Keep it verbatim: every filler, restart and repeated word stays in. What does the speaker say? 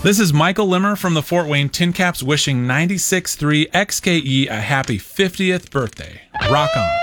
This is Michael Limmer from the Fort Wayne Tin Caps wishing ninety-six point three X K E a happy fiftieth birthday. Rock on.